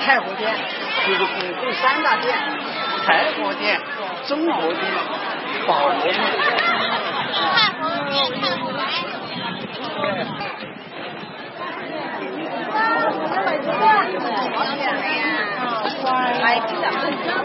太和殿就是古宫三大殿，太和殿、中和殿、保和殿。 太和殿，太和殿。来，